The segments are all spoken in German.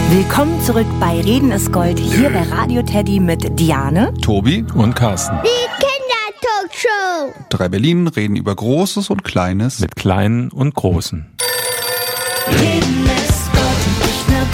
Willkommen zurück bei Reden ist Gold, hier bei Radio Teddy mit Diane, Tobi und Carsten. Die Kindertalkshow. 3 Berlin reden über Großes und Kleines. Mit Kleinen und Großen. Reden ist Gold und nicht nur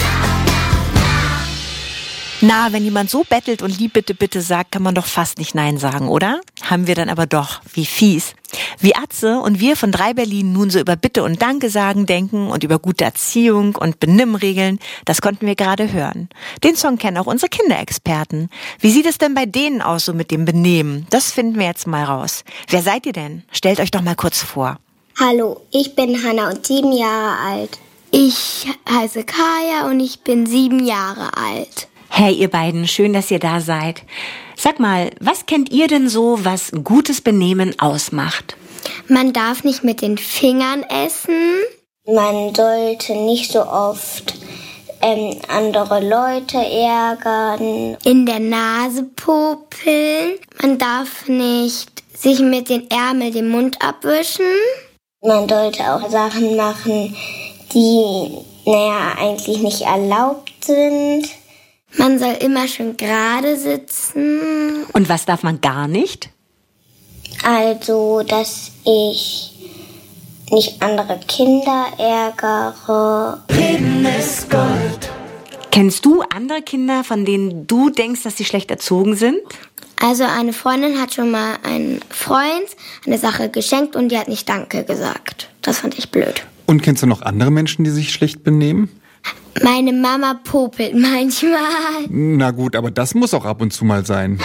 Na, wenn jemand so bettelt und lieb bitte, bitte sagt, kann man doch fast nicht Nein sagen, oder? Haben wir dann aber doch. Wie fies. Wie Atze und wir von 3 Berlin nun so über Bitte und Danke sagen denken und über gute Erziehung und Benimmregeln, das konnten wir gerade hören. Den Song kennen auch unsere Kinderexperten. Wie sieht es denn bei denen aus so mit dem Benehmen? Das finden wir jetzt mal raus. Wer seid ihr denn? Stellt euch doch mal kurz vor. Hallo, ich bin Hanna und 7 Jahre alt. Ich heiße Kaya und ich bin 7 Jahre alt. Hey, ihr beiden, schön, dass ihr da seid. Sag mal, was kennt ihr denn so, was gutes Benehmen ausmacht? Man darf nicht mit den Fingern essen. Man sollte nicht so oft andere Leute ärgern. In der Nase popeln. Man darf nicht sich mit den Ärmeln den Mund abwischen. Man sollte auch Sachen machen, die, eigentlich nicht erlaubt sind. Man soll immer schön gerade sitzen. Und was darf man gar nicht? Also, dass ich nicht andere Kinder ärgere. Reden ist Gold. Kennst du andere Kinder, von denen du denkst, dass sie schlecht erzogen sind? Also eine Freundin hat schon mal einen Freund eine Sache geschenkt und die hat nicht Danke gesagt. Das fand ich blöd. Und kennst du noch andere Menschen, die sich schlecht benehmen? Meine Mama popelt manchmal. Na gut, aber das muss auch ab und zu mal sein.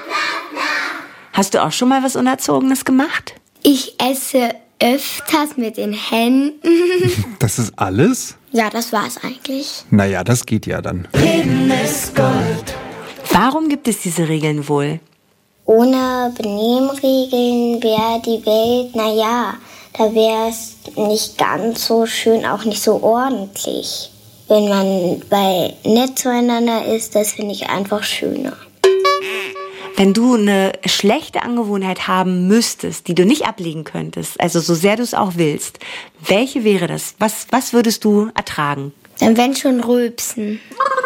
Hast du auch schon mal was Unerzogenes gemacht? Ich esse öfters mit den Händen. Das ist alles? Ja, das war's eigentlich. Naja, das geht ja dann. Reden ist Gold. Warum gibt es diese Regeln wohl? Ohne Benimmregeln wäre die Welt, da wäre es nicht ganz so schön, auch nicht so ordentlich. Wenn man nett zueinander ist, das finde ich einfach schöner. Wenn du eine schlechte Angewohnheit haben müsstest, die du nicht ablegen könntest, also so sehr du es auch willst, welche wäre das? Was würdest du ertragen? Dann wenn schon rülpsen.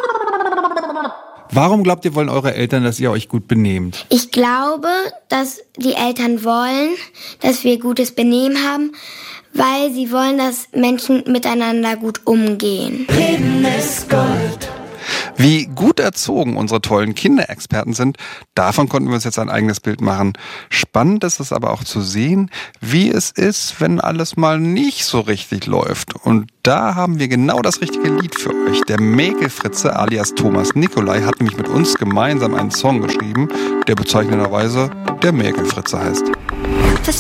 Warum glaubt ihr, wollen eure Eltern, dass ihr euch gut benehmt? Ich glaube, dass die Eltern wollen, dass wir gutes Benehmen haben, weil sie wollen, dass Menschen miteinander gut umgehen. Reden ist Gold. Wie gut erzogen unsere tollen Kinderexperten sind, davon konnten wir uns jetzt ein eigenes Bild machen. Spannend ist es aber auch zu sehen, wie es ist, wenn alles mal nicht so richtig läuft. Und da haben wir genau das richtige Lied für euch. Der Mäkelfritze alias Thomas Nicolai hat nämlich mit uns gemeinsam einen Song geschrieben, der bezeichnenderweise der Mäkelfritze heißt.